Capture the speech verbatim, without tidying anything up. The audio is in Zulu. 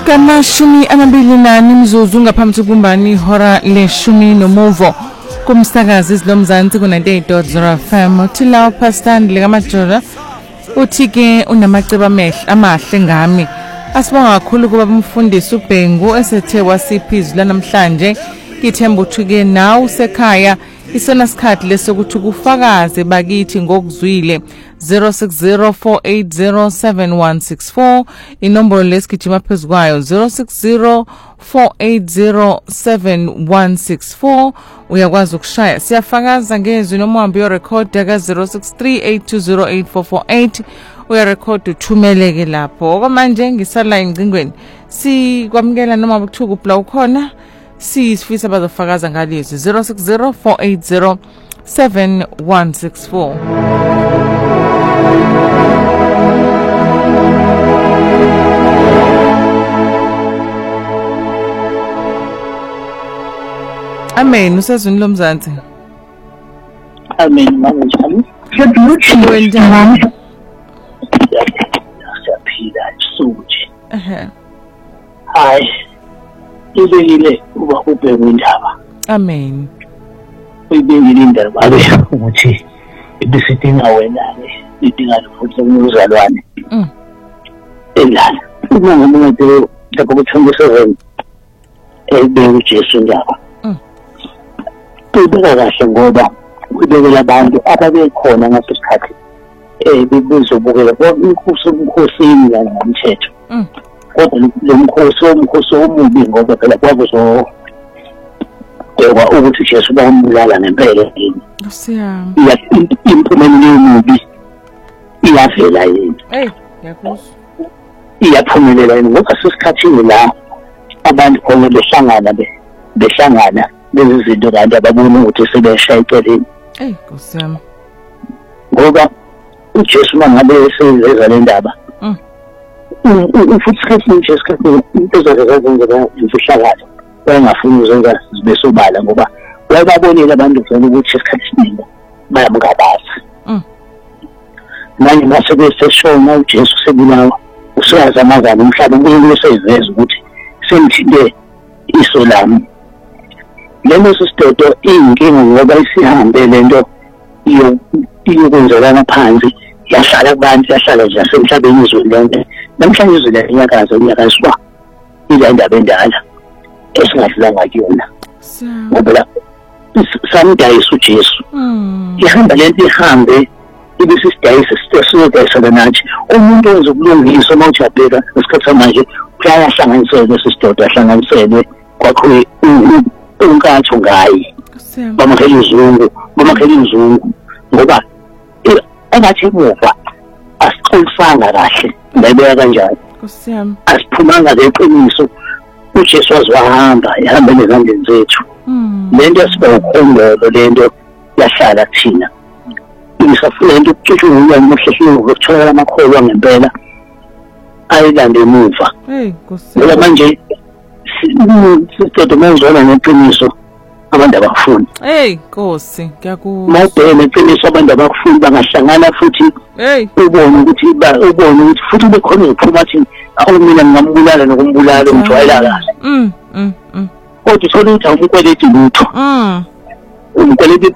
Kamashumi amabili nani mzuzu ngaphambi kokumbani ihora leshumi nomuvo kumsakazi izilomzansi ku ninety-eight point zero F M uthila upastan lekaMajola uthi ke unamaceba amahle amahle ngami asibonga kakhulu kuba umfundisi uBhengu esethe wasiphizula namhlanje ngithemba ukuthi ke nawe usekhaya isona sikhathi lesokuthi kufakaze bakithi ngokuzwile zero six zero four eight zero seven one six four inombolo lesigijima phezukwayo zero six zero four eight zero seven one six four uyakwazi ukushaya siyafakaza ngezwi noma uhambe yo record ka zero six three eight two zero eight four four eight uya record uthumeleke lapho okwamanje ngisala ingcingweni sikwamukela noma ukuthuka upla ukhona sifisa bazofakaza ngalezi zero six zero four eight zero seven one six four. Amen usezweni lomzansi. Amen mama njani? Wenjani? Siyaphila isuje. Ehe. Hayi. Ibekile uba ubheke indaba. Amen. Uyibekile indaba abe ukuthi ibisidinga wena ke idinga futhi umuzalwane. Mm. Elana. Uma ngomuntu lapho ku-twenty-seven ebeke uJesu indaba. Mm. Ubeka kahle ngoba ubekela abantu ababekhona ngaso isikhathi eh bebezobukela inkosi umkhosini la ngomthetho. Mm. Kodwa lo mkhosi omkhosi omubi ngoba phela kwakuzo ekwa ukuthi Jesu bambulala ngempela yini. Siyami. Ya impumela yomubi iyavela yini. Hey, yakuzwa. Iyaphumelela yini ngoba sesikhathini la abantu khona behlangana behlangana lezi zinto kanti ababona ukuthi sebeshaya eceleni. Hey, kusiyami. Ngoba uJesu mangabe esenzela le ndaba. Mm. Futhi isikhathi nje isikhathi into zazenzeka imfihlakalo bayangafuni uzenza zibe sobala ngoba wayebabonile abantu vele ukuthi isikhathi esiningi bayamkabaza. Mm. Manje mase beseshona uJesu sebulawa usayazi amazana umhlaba uNkulunkulu useziveza ukuthi semthinte iso lami. Lelo sistodo inkinga ngoba isihambe lento iyo iyokwenzelana phansi yahlala kubantu yahlala nje asemhlabeni izweni lonke namhlanje izwe lenyakazo inyakazwa ile ndaba endala esingahlanga kuyona ngoba la samdayisa uJesu ihamba lento ihambe ibisisidayisa sisiyodayisana nathi umuntu wenza ukulungisa mawuthi abheka isikhathi samanje uyahlanganiselwe lesidoda ahlanganiselwe kwakho unkatho ngayi bamakheli uzungu bamakheli uzungu ngoba engathi emuva asixolisanga kahle ngayibeka kanjani kusiyami asiphumanga leqiniso uJesu wazihamba ehamba nezandleni zethu lento yasiba ukhondolo lento yahlala kuthina isafuna into ukucutshungula ngohlehlo ukuthola amakholwa ngempela ayilande emuva hey kusiyami ngoba manje siqedwe menzona neqiniso abantu abafuni hey Nkosi ngiyakuzwa mawubheke leqiniso abantu abafuni bangahlangana futhi hey ubone ukuthi ba ubone ukuthi futhi bekhona ukuphuma athi awu mina ngambulala nokumbulala umjwayela kahle mm mm mm kodwa uthola ukuthi awukweleti lutho mm umkweleti